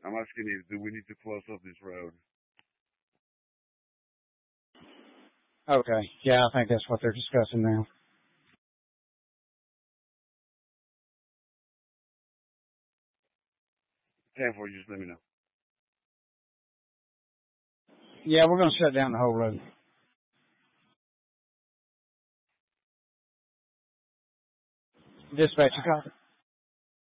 I'm asking you, do we need to close off this road? Okay. Yeah, I think that's what they're discussing now. 10-4, just let me know. Yeah, we're going to shut down the whole road. Dispatch, you copy?